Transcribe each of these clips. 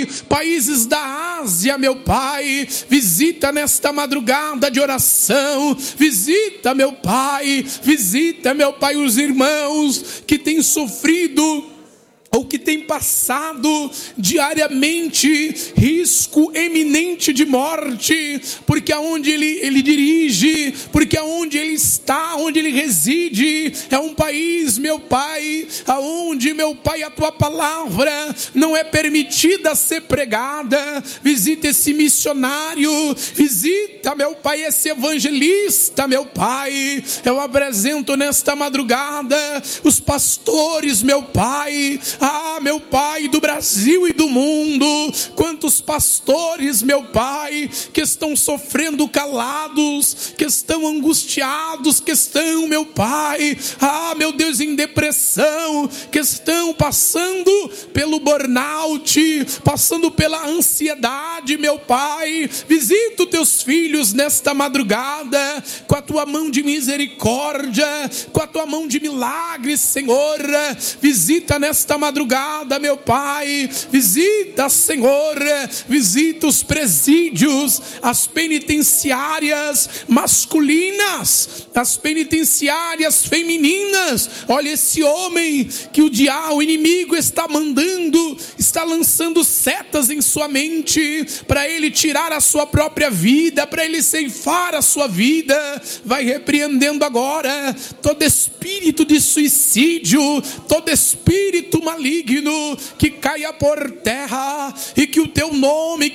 países da Ásia, meu Pai. Visita nesta madrugada de oração. Visita, meu Pai, os irmãos que têm sofrido ou que tem passado diariamente risco eminente de morte, porque aonde ele dirige, porque aonde ele está, onde ele reside, é um país, meu Pai, aonde, meu Pai, a tua palavra não é permitida ser pregada. Visita esse missionário, visita, meu Pai, esse evangelista, meu Pai. Eu apresento nesta madrugada os pastores, meu Pai, meu Pai, do Brasil e do mundo. Quantos pastores, meu Pai, que estão sofrendo calados, que estão angustiados, que estão, meu Pai, meu Deus, em depressão, que estão passando pelo burnout, passando pela ansiedade, meu Pai. Visita os teus filhos nesta madrugada, com a tua mão de misericórdia, com a tua mão de milagre, Senhor. Visita nesta madrugada, meu Pai, visita, Senhor, visita os presídios, as penitenciárias masculinas, as penitenciárias femininas. Olha esse homem que o inimigo está mandando, está lançando setas em sua mente, para ele tirar a sua própria vida, para ele ceifar a sua vida. Vai repreendendo agora todo espírito de suicídio, todo espírito maligno, que caia por terra, e que o teu nome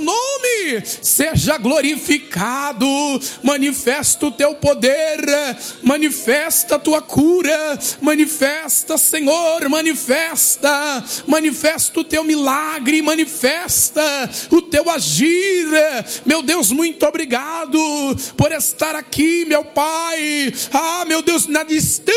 seja glorificado. Manifesta o teu poder, manifesta a tua cura, manifesta, Senhor, manifesta o teu milagre, manifesta o teu agir. Meu Deus, muito obrigado por estar aqui, meu Pai. Meu Deus, na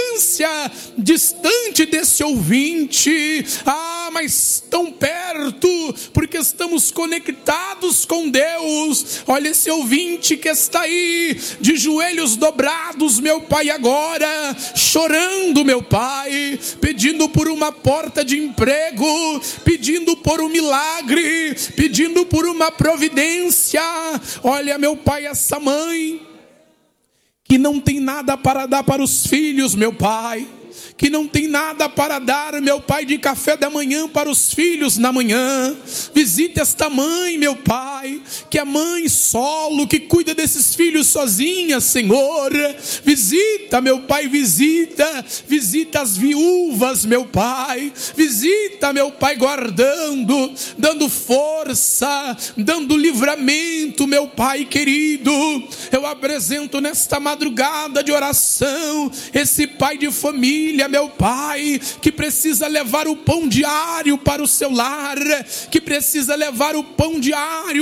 distante desse ouvinte, mas tão perto, porque estamos conectados com Deus. Olha esse ouvinte que está aí, de joelhos dobrados, meu Pai, agora, chorando, meu Pai, pedindo por uma porta de emprego, pedindo por um milagre, pedindo por uma providência. Olha, meu Pai, essa mãe que não tem nada para dar para os filhos, meu Pai, que não tem nada para dar, meu Pai, de café da manhã para os filhos na manhã. Visita esta mãe, meu Pai, que é mãe solo, que cuida desses filhos sozinha, Senhor. Visita, meu Pai, visita as viúvas, meu Pai. Visita, meu Pai, guardando, dando força, dando livramento, meu Pai querido. Eu apresento nesta madrugada de oração esse pai de família, meu Pai, que precisa levar o pão diário para o seu lar, que precisa levar o pão diário